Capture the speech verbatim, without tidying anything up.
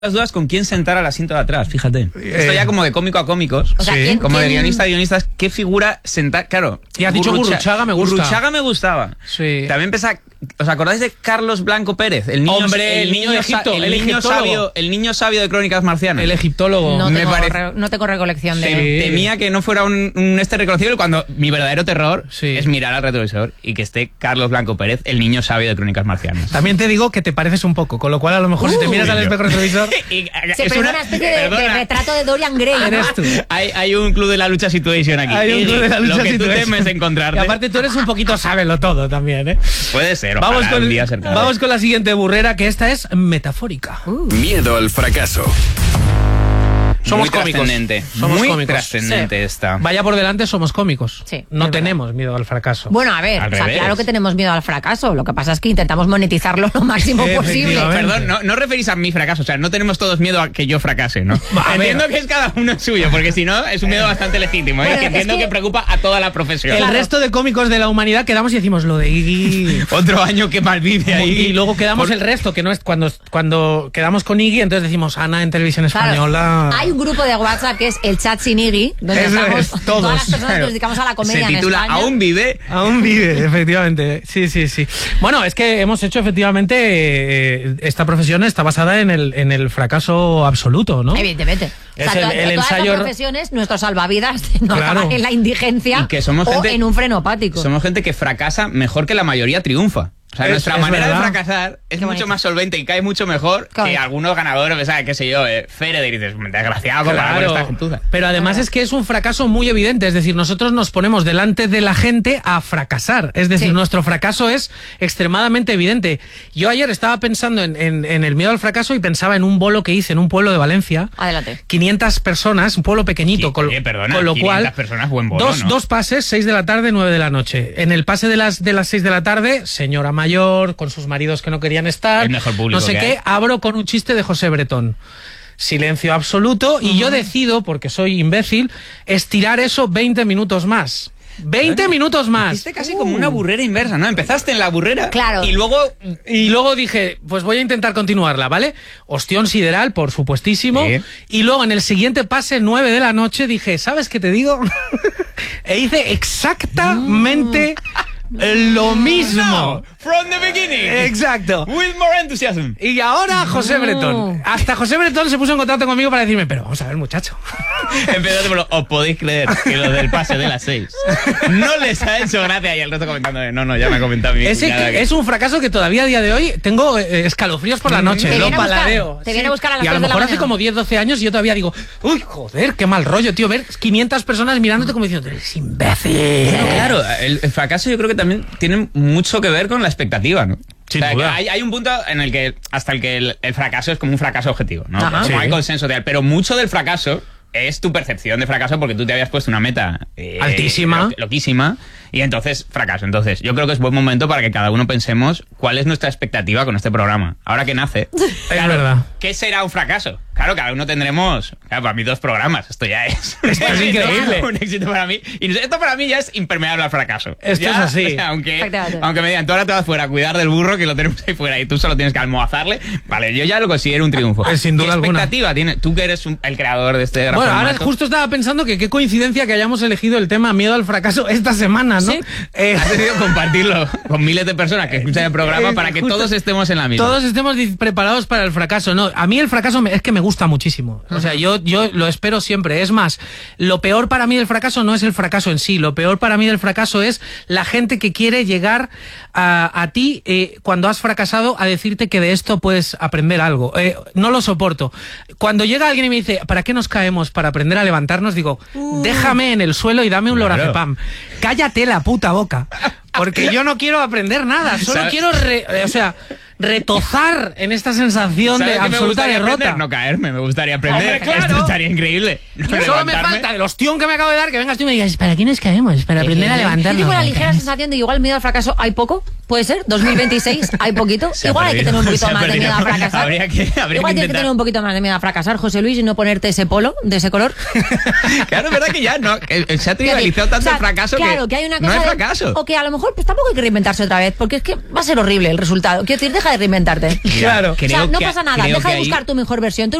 las dudas con quién sentar al asiento de atrás, fíjate. Eh, Esto ya como de cómico a cómicos. O sea, sí. ¿quién, como quién... de guionista a guionistas. ¿Qué figura sentar? Claro. Y has dicho Gurruchaga me gusta. Gurruchaga me gustaba. Sí. También pensaba... ¿Os acordáis de Carlos Blanco Pérez? El niño, Hombre, el niño de Egipto, el, el niño sabio, el niño sabio de Crónicas Marcianas. El egiptólogo. No, me tengo, parece... re, no tengo recolección de... Sí. Temía que no fuera un, un este reconocible cuando mi verdadero terror sí. es mirar al retrovisor y que esté Carlos Blanco Pérez, el niño sabio de Crónicas Marcianas. También te digo que te pareces un poco, con lo cual a lo mejor uh, si te miras al espejo retrovisor... y, Se es una, una especie de, de retrato de Dorian Gray. Eres tú. Hay, hay un club de la lucha situation aquí. Hay un club de la lucha Lo que situation. tú temes encontrarte. Y aparte tú eres un poquito sábelo todo también, ¿eh? Puede ser, vamos con, un día cercano. Vamos con la siguiente burrera, que esta es metafórica. Uh. Miedo al fracaso. Somos muy cómicos. Trascendente. Somos muy cómicos. trascendente sí. esta. Vaya por delante, somos cómicos. Sí, no tenemos miedo al fracaso. Bueno, a ver, Al o sea, revés. claro que tenemos miedo al fracaso. Lo que pasa es que intentamos monetizarlo lo máximo posible. Perdón, no, no referís a mi fracaso. O sea, no tenemos todos miedo a que yo fracase, ¿no? A entiendo ver. que es cada uno suyo, porque si no, es un miedo bastante legítimo. ¿eh? Bueno, que entiendo es que... que preocupa a toda la profesión. El claro. resto de cómicos de la humanidad quedamos y decimos lo de Iggy. Otro año que malvive ahí. Y luego quedamos Por... el resto, que no es cuando, cuando quedamos con Iggy, entonces decimos Ana en televisión Claro, española. hay un grupo de WhatsApp que es el chat sin Iggy, donde Eso estamos es, todos. todas las personas que nos dedicamos a la comedia Se titula en España. ¿Aún vive? Aún vive, efectivamente. Sí, sí, sí. Bueno, es que hemos hecho efectivamente eh, esta profesión está basada en el, en el fracaso absoluto, ¿no? Evidentemente. Es o sea, el- to- el todas ensayo- las profesiones, nuestro salvavidas no Claro. acaban en la indigencia Y que somos o gente- en un frenopático. Somos gente que fracasa mejor que la mayoría triunfa. O sea, Es- nuestra es manera verdad. de fracasar es Qué mucho bonito. más solvente y cae mucho mejor Qué que bonito. algunos ganadores, o sea, qué sé yo, eh, Federer, y dices, desgraciado comparado con esta gentuza. Pero además es que es un fracaso muy evidente, es decir, nosotros nos ponemos delante de la gente a fracasar, es decir, Sí. nuestro fracaso es extremadamente evidente. Yo ayer estaba pensando en, en- en el miedo al fracaso y pensaba en un bolo que hice en un pueblo de Valencia, Adelante. quinientas personas, un pueblo pequeñito, Sí, con, oye, perdona, con lo quinientas cual personas, buen bolo, dos, ¿no? dos pases, seis de la tarde, nueve de la noche. En el pase de las de las seis de la tarde, señora mayor con sus maridos que no querían estar, El mejor público no sé que qué, hay. abro con un chiste de José Bretón. Silencio absoluto y yo decido, porque soy imbécil, estirar eso veinte minutos más. veinte minutos más. Hiciste casi como una burrera inversa, ¿no? Empezaste en la burrera Claro. y luego... Y luego dije, pues voy a intentar continuarla, ¿vale? Ostión sideral, por supuestísimo. Sí. Y luego en el siguiente pase, nueve de la noche, dije, ¿sabes qué te digo? E hice exactamente lo mismo. No, from the beginning. Exacto. With more enthusiasm. Y ahora José No. Bretón. Hasta José Bretón se puso en contacto conmigo para decirme, pero vamos a ver, muchacho. Empezaste por lo, os podéis creer que lo del pase de las seis no les ha hecho gracia y el resto comentando, no, no, ya me ha comentado mi Ese cuñada que- que- es un fracaso que todavía a día de hoy tengo eh, escalofríos por la noche. Te Lo viene a buscar, paladeo. te viene a buscar a las Y a lo tres de la mejor hace mañana. como diez, doce años y yo todavía digo, uy, joder, qué mal rollo, tío. Ver quinientas personas mirándote como diciendo, eres imbécil. Bueno, claro, el, el fracaso yo creo que también tiene mucho que ver con la expectativa, ¿no? Sin O sea, duda. que hay, hay un punto en el que hasta el que el, el fracaso es como un fracaso objetivo, ¿no? Ajá. Como Sí. hay consenso tal, pero mucho del fracaso es tu percepción de fracaso porque tú te habías puesto una meta eh, Altísima. lo- loquísima y entonces fracaso. Entonces yo creo que es buen momento para que cada uno pensemos cuál es nuestra expectativa con este programa. Ahora que nace, Es verdad. ¿qué será un fracaso? Claro, cada uno tendremos, claro, para mí dos programas, esto ya es, Esto es increíble. un éxito para mí. Y esto para mí ya es impermeable al fracaso. Esto Ya, es así. o sea, aunque, Efectivamente. aunque me digan, tú ahora te vas fuera a cuidar del burro que lo tenemos ahí fuera y tú solo tienes que almohazarle, vale, yo ya lo considero un triunfo. Eh, sin duda ¿Qué alguna. expectativa tiene? Tú que eres un- el creador de este gran Bueno, ahora formato. justo estaba pensando que qué coincidencia que hayamos elegido el tema miedo al fracaso esta semana, ¿no? Sí. Eh, Has decidido compartirlo con miles de personas que escuchan el programa Eh, para que justo- todos estemos en la misma. Todos estemos di- preparados para el fracaso. No, a mí el fracaso me- es que me gusta muchísimo. O sea, yo, yo lo espero siempre. Es más, lo peor para mí del fracaso no es el fracaso en sí. Lo peor para mí del fracaso es la gente que quiere llegar a, a ti eh, cuando has fracasado a decirte que de esto puedes aprender algo. Eh, no lo soporto. Cuando llega alguien y me dice, ¿para qué nos caemos? Para aprender a levantarnos, digo, déjame en el suelo y dame un Claro. lorazepam. Cállate la puta boca. Porque yo no quiero aprender nada. Solo ¿Sabes? quiero, re- o sea, retozar en esta sensación ¿Sabes de qué me absoluta gustaría derrota. aprender? No caerme, me gustaría aprender. Hombre, claro. Esto estaría increíble. Yo solo me Levantarme. falta el ostión que me acabo de dar que vengas tú y me digas, ¿para qué nos caemos? Para aprender a Yo levantarnos. tengo la ligera sensación de que igual miedo al fracaso hay poco, puede ser, dos mil veintiséis hay poquito. Se ha Igual hay que perdido, tener un se poquito ha más de perdido. miedo a fracasar. Habría que- habría que Igual tienes que intentar. tener un poquito más de miedo a fracasar, José Luis, y no ponerte ese polo de ese color. Claro, es verdad que ya no. eh, eh, Se ha trivializado tanto O sea, el fracaso claro, que, que hay una no cosa es de- fracaso. o que a lo mejor pues tampoco hay que reinventarse otra vez, porque es que va a ser horrible el resultado. Quiero decir, deja Ya. deja de reinventarte. Claro. O sea, Creo no que- pasa nada, creo deja que de ahí- buscar tu mejor versión. Tú